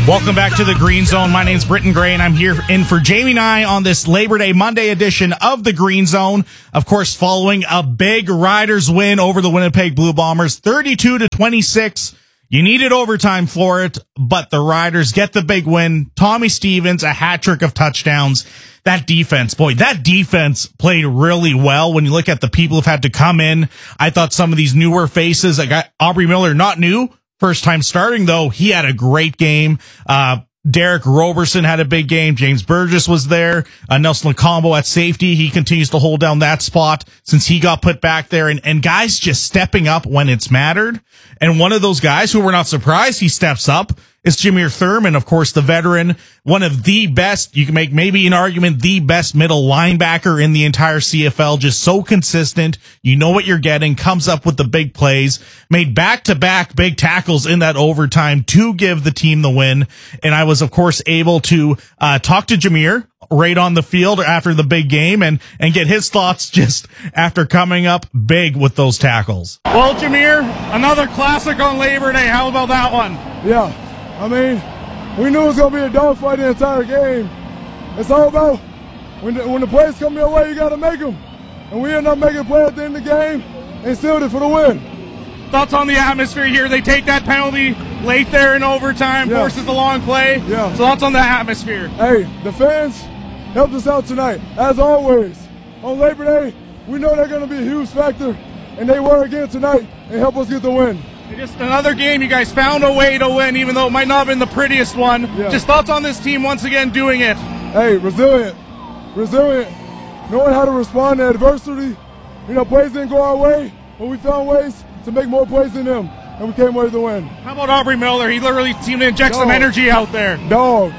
Welcome back to the Green Zone. My name's Britton Gray, and I'm here in for Jamie Nye on this Labor Day Monday edition of the Green Zone. Of course, following a big Riders win over the Winnipeg Blue Bombers, 32-26. You needed overtime for it, but the Riders get the big win. Tommy Stevens, a hat trick of touchdowns. That defense played really well. When you look at the people who've had to come in, I thought some of these newer faces, I got Aubrey Miller, not new. First time starting, though, he had a great game. Derek Roberson had a big game. James Burgess was there. Nelson Lacombo at safety. He continues to hold down that spot since he got put back there. And guys just stepping up when it's mattered. And one of those guys who we're not surprised he steps up is Jameer Thurman, of course, the veteran, one of the best, you can make maybe an argument, the best middle linebacker in the entire CFL, just so consistent. You know what you're getting, comes up with the big plays, made back-to-back big tackles in that overtime to give the team the win. And I was, of course, able to talk to Jameer right on the field after the big game and get his thoughts just after coming up big with those tackles. Well, Jameer, another classic on Labor Day. How about that one? Yeah. I mean, we knew it was going to be a dogfight the entire game. It's all about when the plays come your way, you got to make them. And we ended up making a play at the end of the game and sealed it for the win. Thoughts on the atmosphere here? They take that penalty late there in overtime, forces the long play. Yeah. So thoughts on the atmosphere? Hey, the fans helped us out tonight, as always. On Labor Day, we know they're going to be a huge factor, and they were again tonight and help us get the win. Just another game, you guys found a way to win, even though it might not have been the prettiest one. Yeah. Just thoughts on this team once again doing it? Hey, resilient, knowing how to respond to adversity. You know, plays didn't go our way, but we found ways to make more plays than them, and we came away with the win. How about Aubrey Miller? He literally seemed to inject some energy out there. Dog.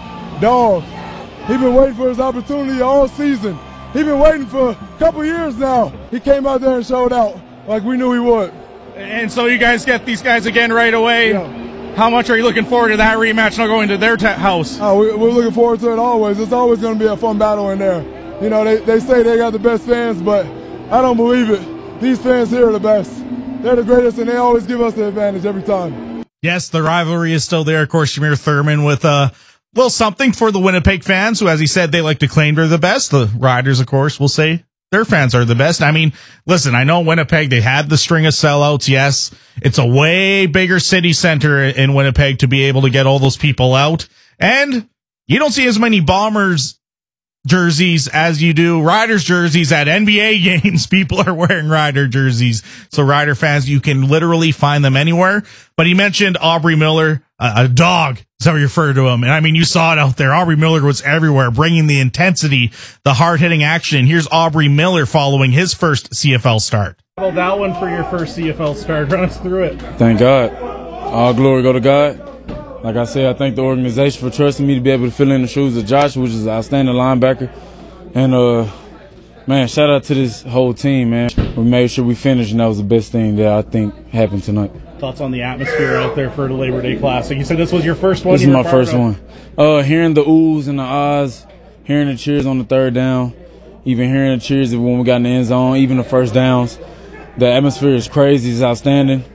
He been waiting for his opportunity all season. He been waiting for a couple years now. He came out there and showed out like we knew he would. And so you guys get these guys again right away. Yeah. How much are you looking forward to that rematch now going to their house? We're looking forward to it always. It's always going to be a fun battle in there. You know, they say they got the best fans, but I don't believe it. These fans here are the best. They're the greatest, and they always give us the advantage every time. Yes, the rivalry is still there. Of course, Jameer Thurman with a little something for the Winnipeg fans, who, as he said, they like to claim they're the best. The Riders, of course, will say their fans are the best. I mean, listen, I know Winnipeg, they had the string of sellouts. Yes, it's a way bigger city center in Winnipeg to be able to get all those people out. And you don't see as many Bombers jerseys as you do Riders jerseys at NBA games. People are wearing Rider jerseys. So Rider fans, you can literally find them anywhere. But he mentioned Aubrey Miller, a dog, is how we refer to him. And I mean, you saw it out there. Aubrey Miller was everywhere, bringing the intensity, the hard-hitting action. Here's Aubrey Miller following his first CFL start. How about that one for your first CFL start? Run us through it. Thank God. All glory go to God. Like I said, I thank the organization for trusting me to be able to fill in the shoes of Josh, which is an outstanding linebacker. And, man, shout out to this whole team, man. We made sure we finished, and that was the best thing that I think happened tonight. Thoughts on the atmosphere out there for the Labor Day Classic? You said this was your first one? This is my first one. Hearing the oohs and the ahs, hearing the cheers on the third down, even hearing the cheers when we got in the end zone, even the first downs. The atmosphere is crazy. It's outstanding.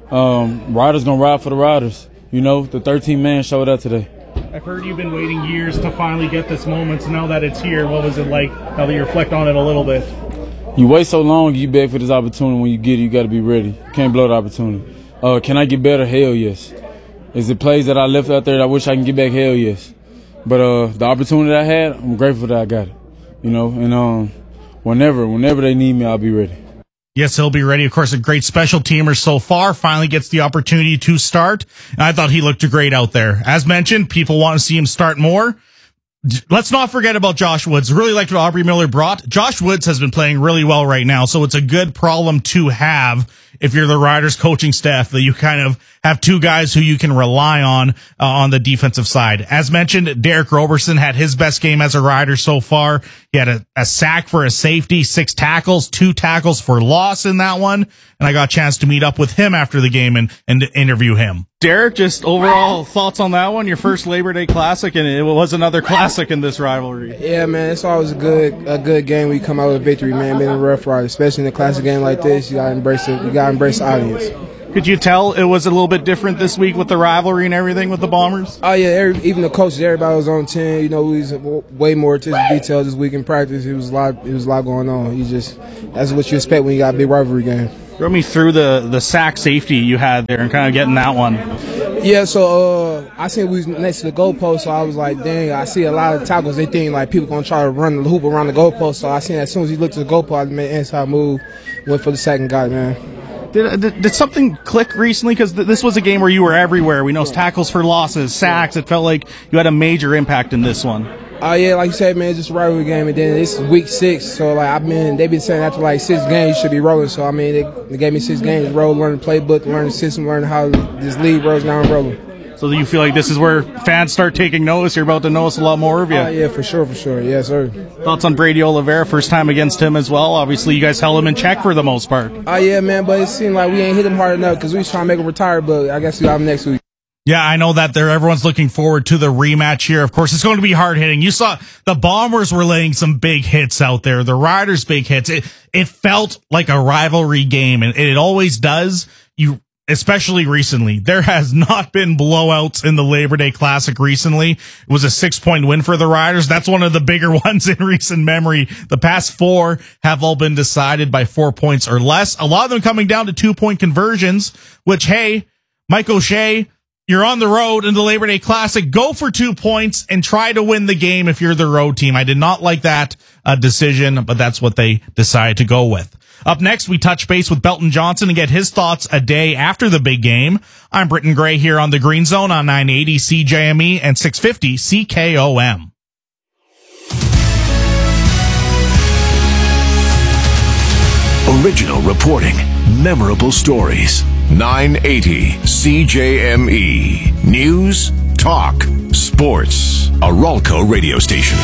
Riders going to ride for the Riders. You know, the 13-man showed up today. I've heard you've been waiting years to finally get this moment. So now that it's here, what was it like now that you reflect on it a little bit? You wait so long, you beg for this opportunity. When you get it, you got to be ready. You can't blow the opportunity. Can I get better? Hell yes. Is it plays that I left out there that I wish I can get back? Hell yes. But the opportunity I had, I'm grateful that I got it. You know, and whenever they need me, I'll be ready. Yes, he'll be ready. Of course, a great special teamer so far. Finally gets the opportunity to start. And I thought he looked great out there. As mentioned, people want to see him start more. Let's not forget about Josh Woods. Really liked what Aubrey Miller brought. Josh Woods has been playing really well right now, so it's a good problem to have if you're the Riders coaching staff, that you kind of have two guys who you can rely on the defensive side. As mentioned, Derek Roberson had his best game as a Rider so far. He had a sack for a safety, 6 tackles, 2 tackles for loss in that one. And I got a chance to meet up with him after the game and interview him. Derek, just overall thoughts on that one, your first Labor Day Classic, and it was another classic in this rivalry. Yeah, man, it's always a good game when you come out with victory, man. Being a Rough Rider, especially in a classic game like this, you gotta embrace it. You gotta embrace the audience. Could you tell it was a little bit different this week with the rivalry and everything with the Bombers? Oh yeah, even the coaches, everybody was on 10. You know, we was way more attention to detail this week in practice. It was a lot going on. That's what you expect when you got a big rivalry game. Run me through the sack safety you had there and kind of getting that one. Yeah, so I seen we was next to the goalpost, so I was like, dang, I see a lot of tackles. They think like people gonna try to run the hoop around the goalpost. So I seen as soon as he looked to the goalpost, I made an inside move, went for the second guy, man. Did something click recently? Because this was a game where you were everywhere. We know tackles for losses, sacks. It felt like you had a major impact in this one. Yeah, like you said, man, it's just a rivalry game, and then it's week 6, so like they've been saying after like 6 games you should be rolling. So I mean, they gave me 6 games to roll, learn the playbook, learn the system, learn how this league rolls now and rolling. So do you feel like this is where fans start taking notice? You're about to notice a lot more of you. Yeah, for sure, yes, sir. Thoughts on Brady Oliveira? First time against him as well. Obviously, you guys held him in check for the most part. Yeah, man, but it seemed like we ain't hit him hard enough because we was trying to make him retire. But I guess we got him next week. Yeah, I know that everyone's looking forward to the rematch here. Of course, it's going to be hard hitting. You saw the Bombers were laying some big hits out there. The Riders' big hits. It felt like a rivalry game, and it always does. Especially recently, there has not been blowouts in the Labor Day Classic recently. It was a 6-point win for the Riders. That's one of the bigger ones in recent memory. The past 4 have all been decided by 4 points or less. A lot of them coming down to 2-point conversions, which, hey, Mike O'Shea, you're on the road in the Labor Day Classic. Go for 2 points and try to win the game if you're the road team. I did not like that decision, but that's what they decided to go with. Up next, we touch base with Belton Johnson and get his thoughts a day after the big game. I'm Britton Gray here on the Green Zone on 980 CJME and 650 CKOM. Original reporting, memorable stories. 980 CJME. News, talk, sports. A Ralco radio station.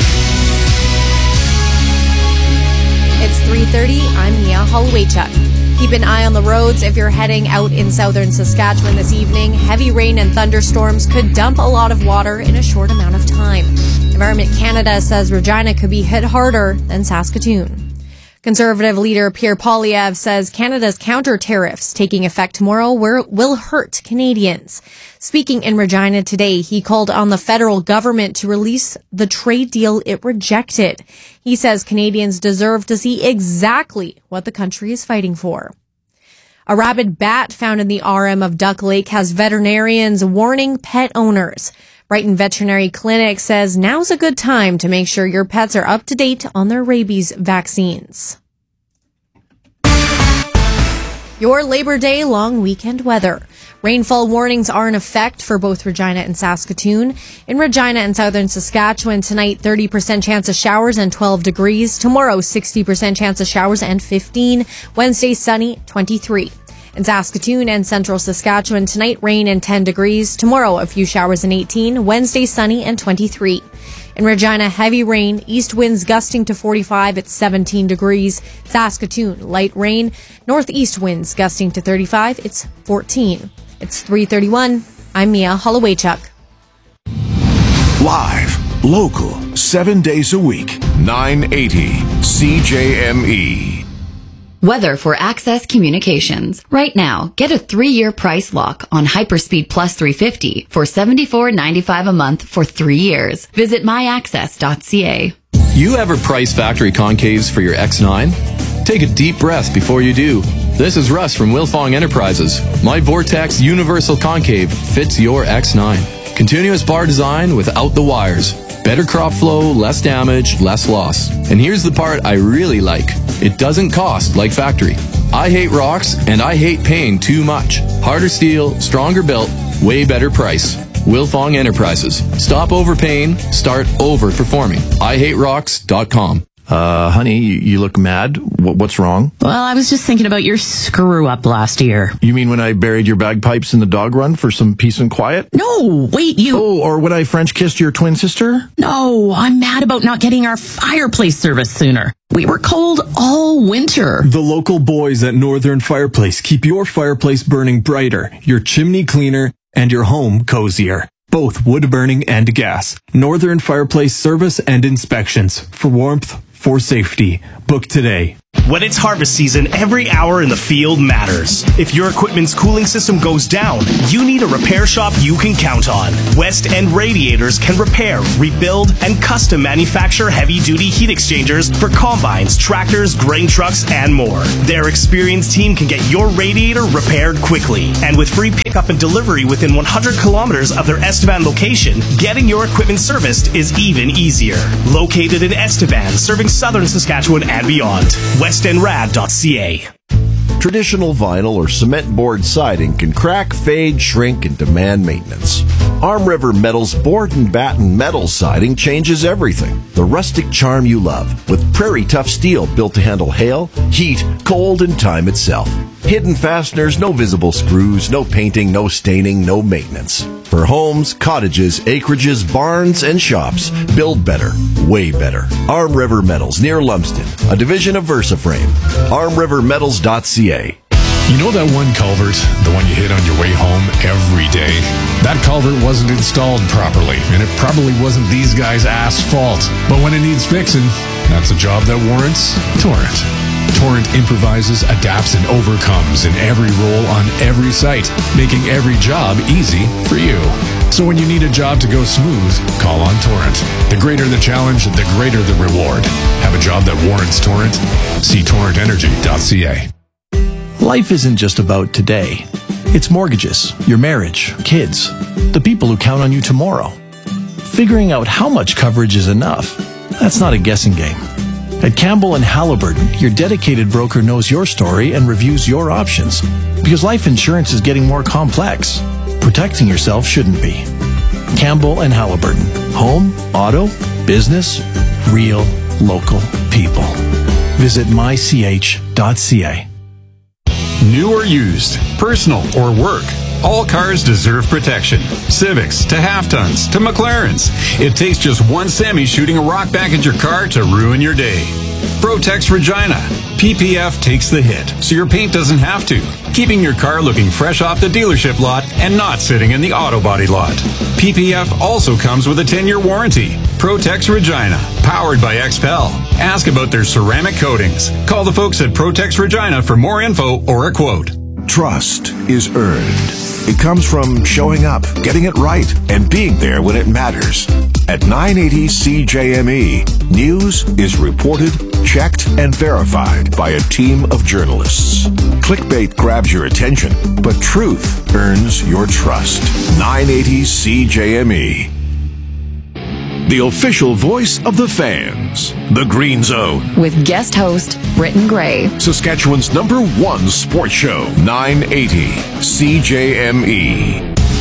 It's 3:30. I'm Mia Hollowaychuk. Keep an eye on the roads if you're heading out in southern Saskatchewan this evening. Heavy rain and thunderstorms could dump a lot of water in a short amount of time. Environment Canada says Regina could be hit harder than Saskatoon. Conservative leader Pierre Poilievre says Canada's counter tariffs taking effect tomorrow will hurt Canadians. Speaking in Regina today, he called on the federal government to release the trade deal it rejected. He says Canadians deserve to see exactly what the country is fighting for. A rabid bat found in the RM of Duck Lake has veterinarians warning pet owners. Brighton Veterinary Clinic says now's a good time to make sure your pets are up to date on their rabies vaccines. Your Labor Day long weekend weather. Rainfall warnings are in effect for both Regina and Saskatoon. In Regina and southern Saskatchewan tonight, 30% chance of showers and 12 degrees. Tomorrow, 60% chance of showers and 15. Wednesday, sunny, 23. In Saskatoon and central Saskatchewan tonight, rain and 10 degrees. Tomorrow, a few showers and 18. Wednesday, sunny and 23. In Regina, heavy rain, east winds gusting to 45 at 17 degrees. Saskatoon, light rain, northeast winds gusting to 35, it's 14. It's 3:31. I'm Mia Hollowaychuk. Live, local, 7 days a week. 980 CJME. Weather for Access Communications. Right now, get a 3-year price lock on Hyperspeed Plus 350 for $74.95 a month for 3 years. Visit myaccess.ca. You ever price factory concaves for your X9? Take a deep breath before you do. This is Russ from Wilfong Enterprises. My Vortex Universal Concave fits your X9. Continuous bar design without the wires. Better crop flow, less damage, less loss. And here's the part I really like. It doesn't cost like factory. I hate rocks and I hate paying too much. Harder steel, stronger built, way better price. Wilfong Enterprises. Stop overpaying, start overperforming. IHateRocks.com. Honey, you look mad. What's wrong? Well, I was just thinking about your screw-up last year. You mean when I buried your bagpipes in the dog run for some peace and quiet? No, wait, you... Oh, or when I French kissed your twin sister? No, I'm mad about not getting our fireplace service sooner. We were cold all winter. The local boys at Northern Fireplace keep your fireplace burning brighter, your chimney cleaner, and your home cozier. Both wood burning and gas. Northern Fireplace service and inspections. For warmth, for safety. Book today. When it's harvest season, every hour in the field matters. If your equipment's cooling system goes down, you need a repair shop you can count on. West End Radiators can repair, rebuild, and custom manufacture heavy-duty heat exchangers for combines, tractors, grain trucks, and more. Their experienced team can get your radiator repaired quickly. And with free pickup and delivery within 100 kilometers of their Estevan location, getting your equipment serviced is even easier. Located in Estevan, serving southern Saskatchewan and beyond. WestEndRad.ca. Traditional vinyl or cement board siding can crack, fade, shrink, and demand maintenance. Arm River Metal's board and batten metal siding changes everything. The rustic charm you love, with prairie tough steel built to handle hail, heat, cold, and time itself. Hidden fasteners, no visible screws, no painting, no staining, no maintenance. For homes, cottages, acreages, barns, and shops, build better, way better. Arm River Metals, near Lumsden, a division of VersaFrame. ArmRiverMetals.ca. You know that one culvert, the one you hit on your way home every day? That culvert wasn't installed properly, and it probably wasn't these guys' fault. But when it needs fixing, that's a job that warrants Torrent. Torrent improvises, adapts, and overcomes in every role on every site, making every job easy for you. So when you need a job to go smooth, call on Torrent. The greater the challenge, the greater the reward. Have a job that warrants Torrent? See torrentenergy.ca. Life isn't just about today. It's mortgages, your marriage, kids, the people who count on you tomorrow. Figuring out how much coverage is enough, that's not a guessing game. At Campbell and Halliburton, your dedicated broker knows your story and reviews your options. Because life insurance is getting more complex. Protecting yourself shouldn't be. Campbell and Halliburton. Home, auto, business, real, local people. Visit mych.ca. New or used, personal or work, all cars deserve protection. Civics to half-tons to McLarens. It takes just one semi shooting a rock back at your car to ruin your day. Protex Regina. PPF takes the hit, so your paint doesn't have to, keeping your car looking fresh off the dealership lot and not sitting in the auto body lot. PPF also comes with a 10-year warranty. Protex Regina, powered by XPEL. Ask about their ceramic coatings. Call the folks at Protex Regina for more info or a quote. Trust is earned. It comes from showing up, getting it right, and being there when it matters. At 980 CJME, news is reported, checked, and verified by a team of journalists. Clickbait grabs your attention, but truth earns your trust. 980 CJME. The official voice of the fans. The Green Zone. With guest host Britton Gray. Saskatchewan's #1 sports show. 980 CJME.